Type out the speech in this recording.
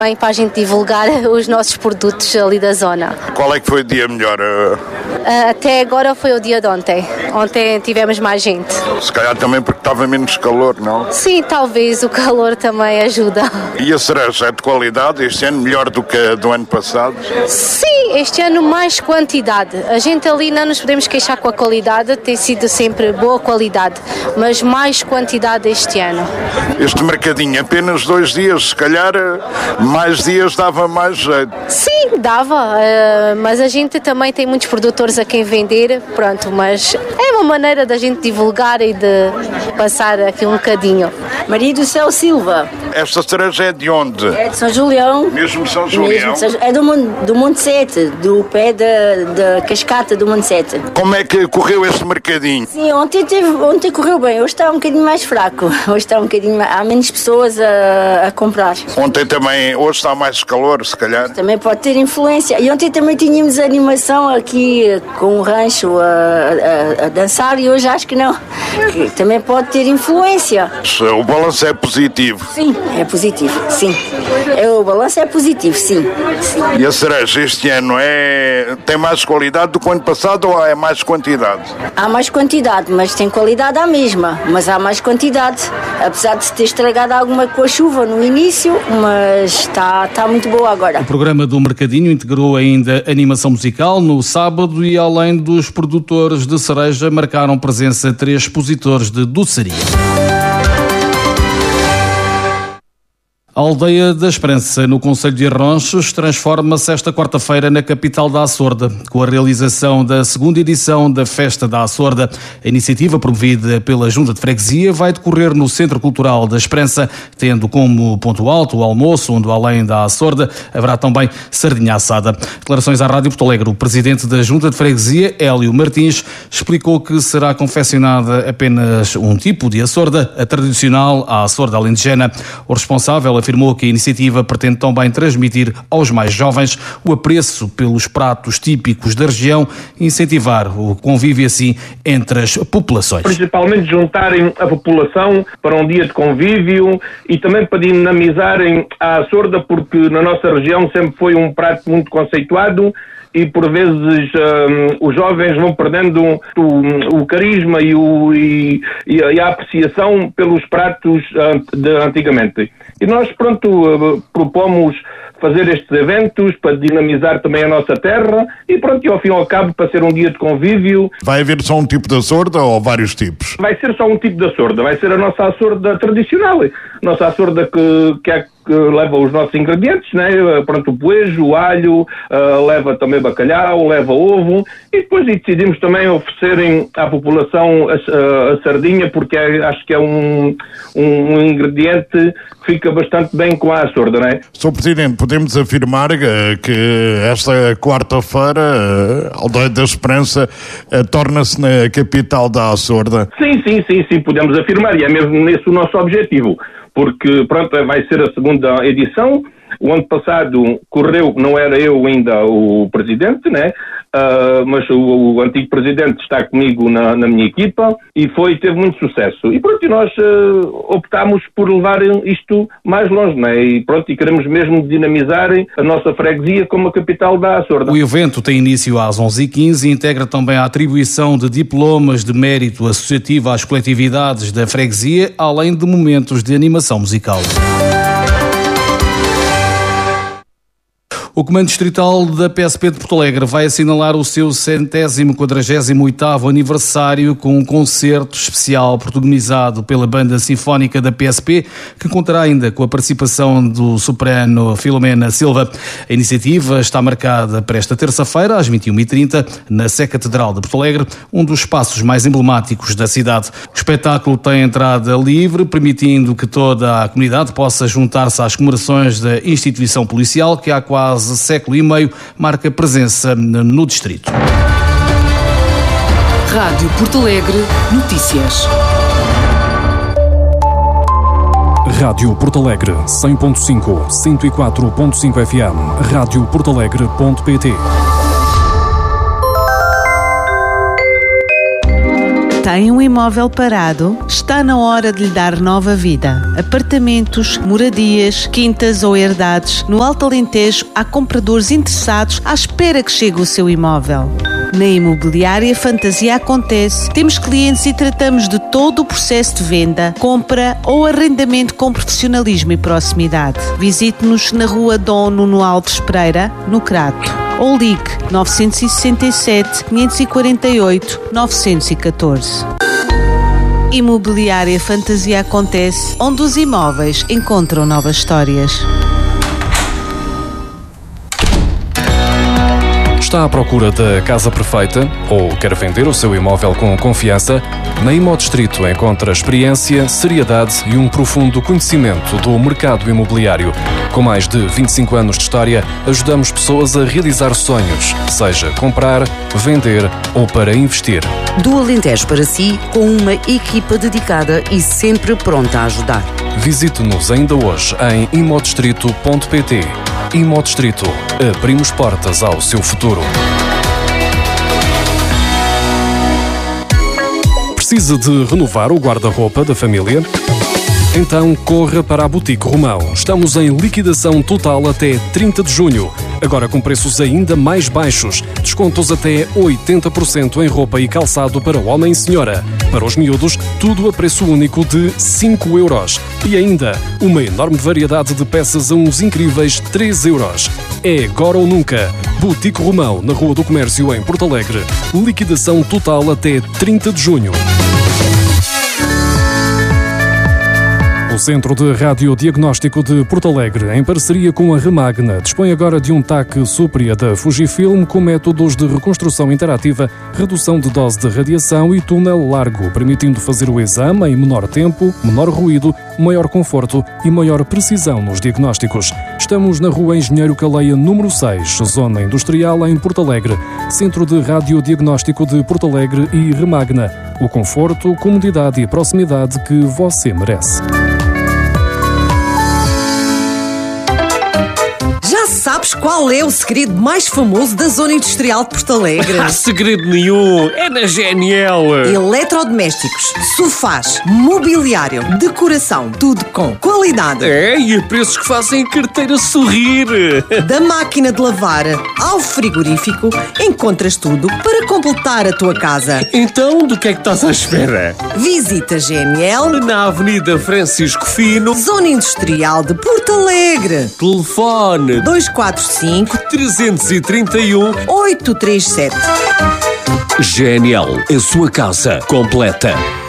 Bem, para a gente divulgar os nossos produtos ali da zona. Qual é que foi o dia melhor? Até agora foi o dia de ontem. Ontem tivemos mais gente. Se calhar também porque estava menos calor, não? Sim, talvez o calor também ajuda. E a cereja é de qualidade este ano, melhor do que a do ano passado? Sim, este ano mais quantidade. A gente ali não nos podemos queixar com a qualidade, tem sido sempre boa qualidade, mas mais quantidade este ano. Este mercadinho, apenas 2 dias, se calhar mais dias dava mais jeito. Sim, dava, mas a gente também tem muitos produtores a quem vender, pronto, mas é uma maneira da gente divulgar e de passar aqui um bocadinho. Maria do Céu Silva. Esta cereja é de onde? É de São Julião. Mesmo São Julião? É do Monte Sete, do pé da cascata do Monte Sete. Como é que correu este mercadinho? Sim, ontem correu bem, hoje está um bocadinho mais fraco. Hoje está um bocadinho mais, há menos pessoas a comprar. Ontem também, hoje está mais calor, se calhar. Também pode ter influência. E ontem também tínhamos animação aqui com o rancho a dançar e hoje acho que não. Que também pode ter influência. O balanço é positivo? Sim, é positivo, sim. O balanço é positivo, sim. E a cereja este ano tem mais qualidade do que o ano passado ou é mais quantidade? Há mais quantidade, mas tem qualidade à mesma. Mas há mais quantidade. Apesar de se ter estragado alguma com a chuva no início, mas está muito boa agora. O programa do Mercadinho integrou ainda animação musical no sábado e, além dos produtores de cereja, marcaram presença 3 expositores de doçaria. A Aldeia da Esperança, no concelho de Arronches, transforma-se esta quarta-feira na capital da Açorda, com a realização da 2ª edição da Festa da Açorda. A iniciativa, promovida pela Junta de Freguesia, vai decorrer no Centro Cultural da Esperança, tendo como ponto alto o almoço, onde, além da Açorda, haverá também sardinha assada. Declarações à Rádio Porto Alegre. O presidente da Junta de Freguesia, Hélio Martins, explicou que será confeccionada apenas um tipo de Açorda, a tradicional, a Açorda alentejana. O responsável afirmou que a iniciativa pretende também transmitir aos mais jovens o apreço pelos pratos típicos da região e incentivar o convívio assim entre as populações. Principalmente juntarem a população para um dia de convívio e também para dinamizarem a Açorda, porque na nossa região sempre foi um prato muito conceituado e por vezes os jovens vão perdendo o carisma e a apreciação pelos pratos de antigamente. E nós, propomos fazer estes eventos para dinamizar também a nossa terra e ao fim e ao cabo para ser um dia de convívio. Vai haver só um tipo de Açorda ou vários tipos? Vai ser só um tipo de Açorda, vai ser a nossa Açorda tradicional, nossa Açorda que leva os nossos ingredientes, né? O poejo, o alho, leva também bacalhau, leva ovo e depois decidimos também oferecerem à população a sardinha, porque acho que é um ingrediente que fica bastante bem com a Açorda, não é? Sr. Presidente, podemos afirmar que esta quarta-feira a Aldeia da Esperança torna-se na capital da Açorda? Sim, podemos afirmar e é mesmo nesse o nosso objetivo. Porque, vai ser a 2ª edição. O ano passado correu, não era eu ainda o presidente, né? Mas o antigo presidente está comigo na minha equipa e teve muito sucesso. E nós optámos por levar isto mais longe, né? E queremos mesmo dinamizar a nossa freguesia como a capital da Açorda. O evento tem início às 11h15 e integra também a atribuição de diplomas de mérito associativo às coletividades da freguesia, além de momentos de animação musical. O Comando Distrital da PSP de Porto Alegre vai assinalar o seu 148º aniversário com um concerto especial protagonizado pela Banda Sinfónica da PSP, que contará ainda com a participação do soprano Filomena Silva. A iniciativa está marcada para esta terça-feira, às 21h30, na Sé Catedral de Porto Alegre, um dos espaços mais emblemáticos da cidade. O espetáculo tem entrada livre, permitindo que toda a comunidade possa juntar-se às comemorações da instituição policial, que há quase século e meio marca presença no distrito. Rádio Porto Alegre Notícias. Rádio Porto Alegre 100.5, 104.5 FM, radioportalegre.pt. Tem um imóvel parado? Está na hora de lhe dar nova vida. Apartamentos, moradias, quintas ou herdades. No Alto Alentejo há compradores interessados à espera que chegue o seu imóvel. Na Imobiliária Fantasia acontece. Temos clientes e tratamos de todo o processo de venda, compra ou arrendamento com profissionalismo e proximidade. Visite-nos na Rua Dom Nuno Alves Pereira, no Crato. Ou ligue 967 548 914. Imobiliária Fantasia acontece, onde os imóveis encontram novas histórias. Está à procura da casa perfeita ou quer vender o seu imóvel com confiança? Na Imodistrito encontra experiência, seriedade e um profundo conhecimento do mercado imobiliário. Com mais de 25 anos de história, ajudamos pessoas a realizar sonhos, seja comprar, vender ou para investir. Do Alentejo para si, com uma equipa dedicada e sempre pronta a ajudar. Visite-nos ainda hoje em imodistrito.pt. Imodistrito. Abrimos portas ao seu futuro. Precisa de renovar o guarda-roupa da família? Então corra para a Boutique Romão. Estamos em liquidação total até 30 de junho. Agora com preços ainda mais baixos. Descontos até 80% em roupa e calçado para homem e senhora. Para os miúdos, tudo a preço único de 5 euros. E ainda, uma enorme variedade de peças a uns incríveis 3 euros. É agora ou nunca. Boutique Romão, na Rua do Comércio, em Porto Alegre. Liquidação total até 30 de junho. O Centro de Radiodiagnóstico de Porto Alegre, em parceria com a Remagna, dispõe agora de um TAC Supria da Fujifilm com métodos de reconstrução interativa, redução de dose de radiação e túnel largo, permitindo fazer o exame em menor tempo, menor ruído, maior conforto e maior precisão nos diagnósticos. Estamos na Rua Engenheiro Caleia, número 6, Zona Industrial, em Porto Alegre. Centro de Radiodiagnóstico de Porto Alegre e Remagna. O conforto, comodidade e proximidade que você merece. Sabes qual é o segredo mais famoso da Zona Industrial de Porto Alegre? Não há segredo nenhum, é na GNL. Eletrodomésticos, sofás, mobiliário, decoração, tudo com qualidade. É, e a preços que fazem a carteira sorrir. Da máquina de lavar ao frigorífico, encontras tudo para completar a tua casa. Então, do que é que estás à espera? Visita a GNL na Avenida Francisco Fino, Zona Industrial de Porto Alegre. Telefone 245-331-837. GNL, a sua casa completa.